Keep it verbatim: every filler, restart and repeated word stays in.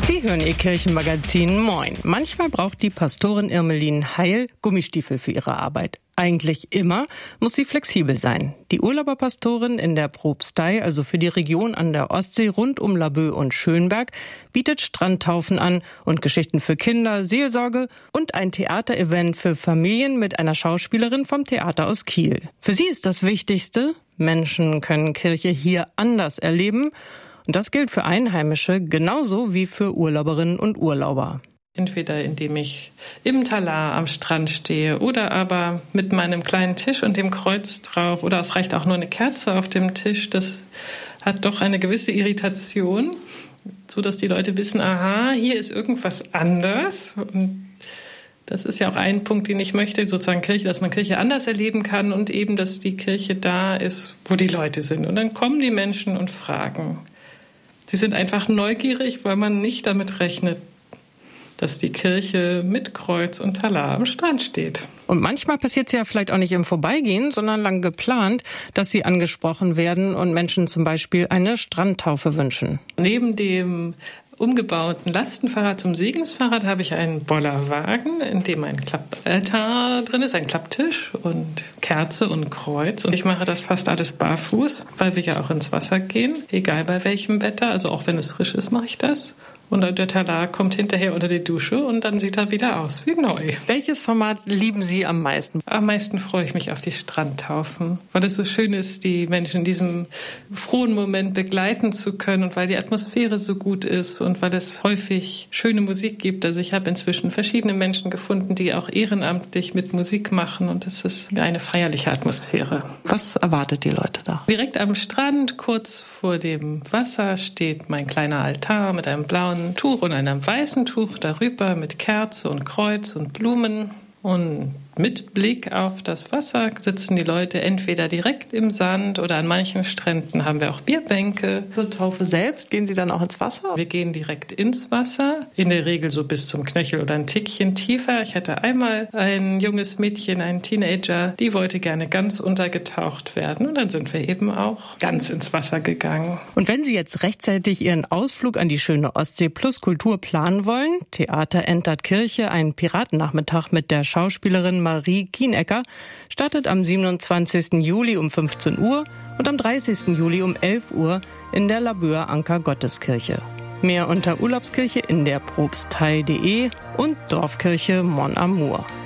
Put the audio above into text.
Sie hören Ihr Kirchenmagazin Moin. Manchmal braucht die Pastorin Irmelin Heil Gummistiefel für ihre Arbeit. Eigentlich immer muss sie flexibel sein. Die Urlauberpastorin in der Propstei, also für die Region an der Ostsee rund um Laboe und Schönberg, bietet Strandtaufen an und Geschichten für Kinder, Seelsorge und ein Theaterevent für Familien mit einer Schauspielerin vom Theater aus Kiel. Für sie ist das Wichtigste: Menschen können Kirche hier anders erleben. Und das gilt für Einheimische genauso wie für Urlauberinnen und Urlauber. Entweder indem ich im Talar am Strand stehe oder aber mit meinem kleinen Tisch und dem Kreuz drauf. Oder es reicht auch nur eine Kerze auf dem Tisch. Das hat doch eine gewisse Irritation, so dass die Leute wissen, aha, hier ist irgendwas anders. Und das ist ja auch ein Punkt, den ich möchte, sozusagen Kirche, dass man Kirche anders erleben kann und eben, dass die Kirche da ist, wo die Leute sind. Und dann kommen die Menschen und fragen. Sie sind einfach neugierig, weil man nicht damit rechnet, dass die Kirche mit Kreuz und Talar am Strand steht. Und manchmal passiert es ja vielleicht auch nicht im Vorbeigehen, sondern lang geplant, dass sie angesprochen werden und Menschen zum Beispiel eine Strandtaufe wünschen. Neben dem umgebauten Lastenfahrrad zum Segensfahrrad habe ich einen Bollerwagen, in dem ein Klappaltar drin ist, ein Klapptisch und Kerze und Kreuz. Und ich mache das fast alles barfuß, weil wir ja auch ins Wasser gehen, egal bei welchem Wetter. Also auch wenn es frisch ist, mache ich das. Und der Talar kommt hinterher unter die Dusche und dann sieht er wieder aus wie neu. Welches Format lieben Sie am meisten? Am meisten freue ich mich auf die Strandtaufen, weil es so schön ist, die Menschen in diesem frohen Moment begleiten zu können und weil die Atmosphäre so gut ist und weil es häufig schöne Musik gibt. Also ich habe inzwischen verschiedene Menschen gefunden, die auch ehrenamtlich mit Musik machen und es ist eine feierliche Atmosphäre. Was erwartet die Leute da? Direkt am Strand, kurz vor dem Wasser, steht mein kleiner Altar mit einem blauen Tuch und einem weißen Tuch darüber mit Kerze und Kreuz und Blumen. Und mit Blick auf das Wasser sitzen die Leute entweder direkt im Sand oder an manchen Stränden haben wir auch Bierbänke. Zur Taufe selbst gehen Sie dann auch ins Wasser? Wir gehen direkt ins Wasser, in der Regel so bis zum Knöchel oder ein Tickchen tiefer. Ich hatte einmal ein junges Mädchen, einen Teenager, die wollte gerne ganz untergetaucht werden und dann sind wir eben auch ganz ins Wasser gegangen. Und wenn Sie jetzt rechtzeitig Ihren Ausflug an die schöne Ostsee plus Kultur planen wollen, Theater Entert Kirche, ein Piratennachmittag mit der Schauspielerin Marie Kienecker, startet am siebenundzwanzigsten Juli um fünfzehn Uhr und am dreißigsten Juli um elf Uhr in der Laboer Anker Gotteskirche. Mehr unter urlaubskirche in der Propstei punkt de und Dorfkirche Mon Amour.